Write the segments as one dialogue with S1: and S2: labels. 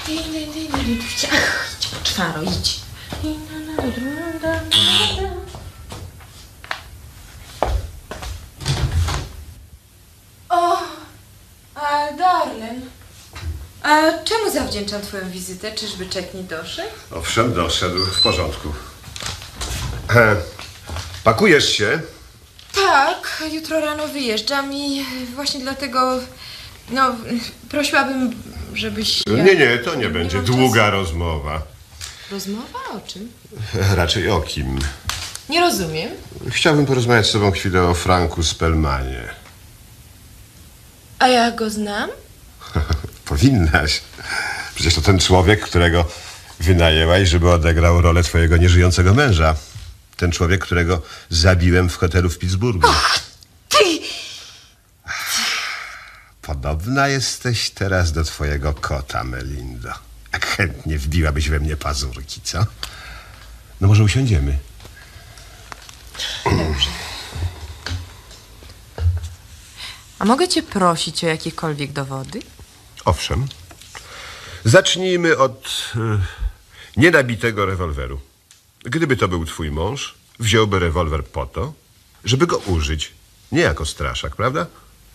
S1: Idź, poczwaro, idź. O, Darlen. A czemu zawdzięczam twoją wizytę? Czyżby czek nie doszedł?
S2: Owszem, doszedł. W porządku. Pakujesz się?
S1: Tak, jutro rano wyjeżdżam i właśnie dlatego, prosiłabym, żebyś...
S2: Nie, to nie będzie długa rozmowa.
S1: Rozmowa? O czym?
S2: Raczej o kim?
S1: Nie rozumiem.
S2: Chciałbym porozmawiać z tobą chwilę o Franku Spellmanie.
S1: A ja go znam?
S2: Powinnaś. Przecież to ten człowiek, którego wynajęłaś, żeby odegrał rolę twojego nieżyjącego męża. Ten człowiek, którego zabiłem w hotelu w Pittsburghu.
S1: Och, ty!
S2: Podobna jesteś teraz do twojego kota, Melindo. Jak chętnie wbiłabyś we mnie pazurki, co? No może usiądziemy.
S1: Dobrze. A mogę cię prosić o jakiekolwiek dowody?
S2: Owszem. Zacznijmy od nienabitego rewolweru. Gdyby to był twój mąż, wziąłby rewolwer po to, żeby go użyć. Nie jako straszak, prawda?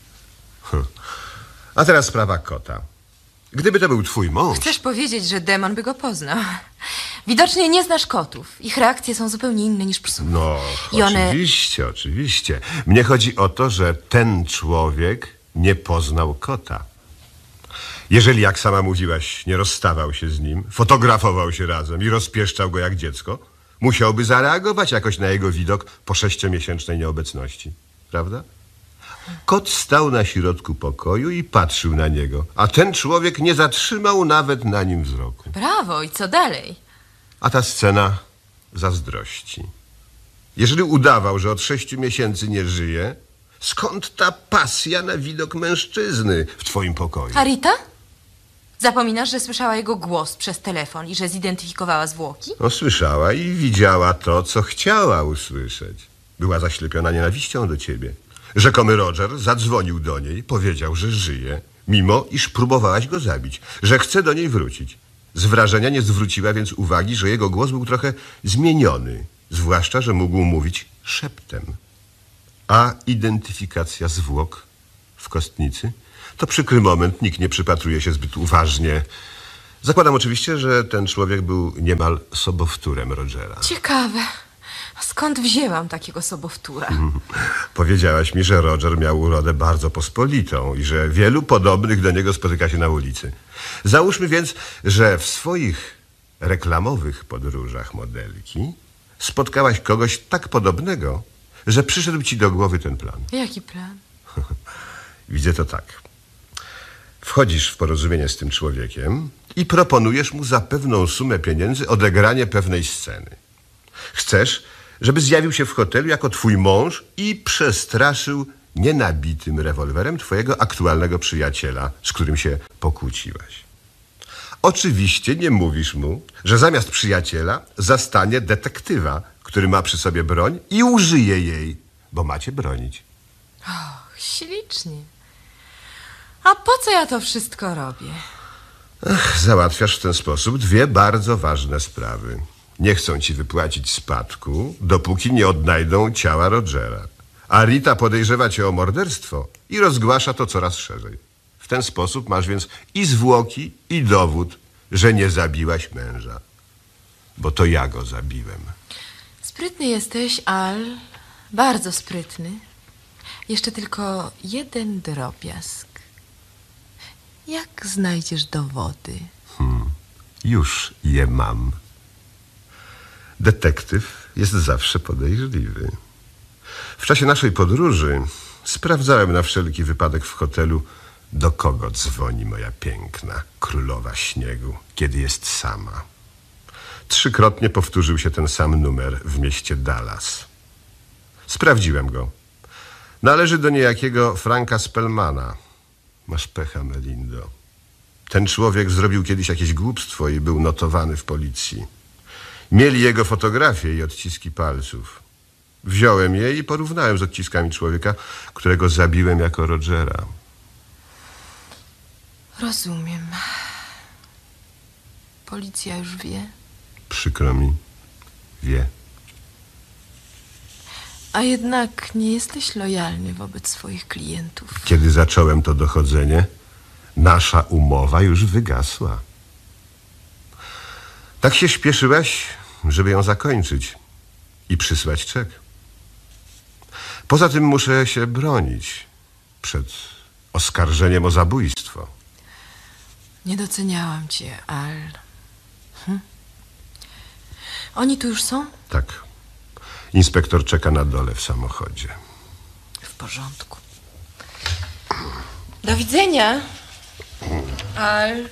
S2: A teraz sprawa kota. Gdyby to był twój mąż...
S1: Chcesz powiedzieć, że demon by go poznał? Widocznie nie znasz kotów. Ich reakcje są zupełnie inne niż psów.
S2: No,
S1: I one...
S2: oczywiście. Mnie chodzi o to, że ten człowiek nie poznał kota. Jeżeli, jak sama mówiłaś, nie rozstawał się z nim, fotografował się razem i rozpieszczał go jak dziecko, musiałby zareagować jakoś na jego widok po 6-miesięcznej nieobecności. Prawda? Kot stał na środku pokoju i patrzył na niego, a ten człowiek nie zatrzymał nawet na nim wzroku.
S1: Brawo, i co dalej?
S2: A ta scena zazdrości. Jeżeli udawał, że od 6 miesięcy nie żyje, skąd ta pasja na widok mężczyzny w twoim pokoju?
S1: A Rita? Zapominasz, że słyszała jego głos przez telefon i że zidentyfikowała zwłoki?
S2: No, słyszała i widziała to, co chciała usłyszeć. Była zaślepiona nienawiścią do ciebie. Rzekomy Roger zadzwonił do niej, powiedział, że żyje, mimo iż próbowałaś go zabić, że chce do niej wrócić. Z wrażenia nie zwróciła więc uwagi, że jego głos był trochę zmieniony, zwłaszcza, że mógł mówić szeptem. A identyfikacja zwłok w kostnicy? To przykry moment, nikt nie przypatruje się zbyt uważnie. Zakładam oczywiście, że ten człowiek był niemal sobowtórem Rogera.
S1: Ciekawe. Skąd wzięłam takiego sobowtóra?
S2: Powiedziałaś mi, że Roger miał urodę bardzo pospolitą i że wielu podobnych do niego spotyka się na ulicy. Załóżmy więc, że w swoich reklamowych podróżach modelki spotkałaś kogoś tak podobnego, że przyszedł ci do głowy ten plan.
S1: Jaki plan?
S2: Widzę to tak. Wchodzisz w porozumienie z tym człowiekiem i proponujesz mu za pewną sumę pieniędzy odegranie pewnej sceny. Chcesz, żeby zjawił się w hotelu jako twój mąż i przestraszył nienabitym rewolwerem twojego aktualnego przyjaciela, z którym się pokłóciłaś. Oczywiście nie mówisz mu, że zamiast przyjaciela zastanie detektywa, który ma przy sobie broń i użyje jej, bo macie bronić.
S1: Och, ślicznie. A po co ja to wszystko robię?
S2: Załatwiasz w ten sposób dwie bardzo ważne sprawy. Nie chcą ci wypłacić spadku, dopóki nie odnajdą ciała Rogera. A Rita podejrzewa cię o morderstwo i rozgłasza to coraz szerzej. W ten sposób masz więc i zwłoki, i dowód, że nie zabiłaś męża. Bo to ja go zabiłem.
S1: Sprytny jesteś, Al. Bardzo sprytny. Jeszcze tylko jeden drobiazg. Jak znajdziesz dowody?
S2: Już je mam. Detektyw jest zawsze podejrzliwy. W czasie naszej podróży sprawdzałem na wszelki wypadek w hotelu, do kogo dzwoni moja piękna królowa śniegu, kiedy jest sama. 3-krotnie powtórzył się ten sam numer w mieście Dallas. Sprawdziłem go. Należy do niejakiego Franka Spellmana. Masz pecha, Melindo. Ten człowiek zrobił kiedyś jakieś głupstwo i był notowany w policji. Mieli jego fotografię i odciski palców. Wziąłem je i porównałem z odciskami człowieka, którego zabiłem jako Rogera.
S1: Rozumiem. policja już wie.
S2: Przykro mi. Wie.
S1: A jednak nie jesteś lojalny wobec swoich klientów.
S2: Kiedy zacząłem to dochodzenie, nasza umowa już wygasła. Tak się śpieszyłeś, żeby ją zakończyć i przysłać czek. Poza tym muszę się bronić przed oskarżeniem o zabójstwo.
S1: Nie doceniałam cię, Al. Oni tu już są?
S2: Tak. Inspektor czeka na dole w samochodzie.
S1: W porządku. Do widzenia. Al.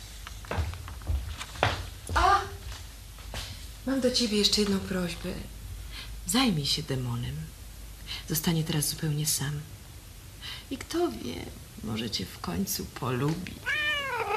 S1: A! Mam do ciebie jeszcze jedną prośbę. Zajmij się demonem. Zostanie teraz zupełnie sam. I kto wie, może cię w końcu polubi.